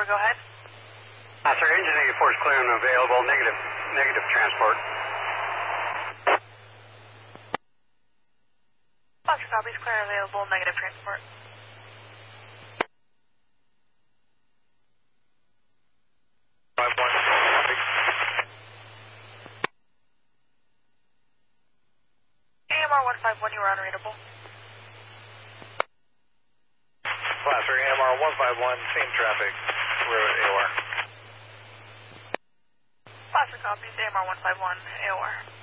184, go ahead. Sir, engine 84 is clear and available. Negative transport. Foster copies, clear and available, negative transport. AMR 151, you were unreadable. Foster, AMR 151, same traffic. We're at AOR. Foster copies, AMR 151, AOR.